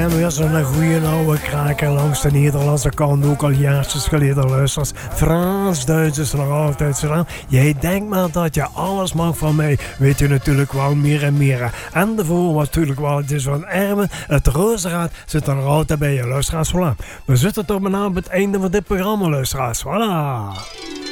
En weer zo'n goeie oude kraker langs de Nederlandse kant. Ook al jaartjes geleden luisters. Frans, Duits is nog altijd zo. Jij denkt maar dat je alles mag van mij. Weet je natuurlijk wel meer en meer. En daarvoor was natuurlijk wel het is van Ermen. Het Roosterraad zit er nog altijd bij je luisteraars. Voilà. We zitten toch bijna op het einde van dit programma luisteraars. Voilà.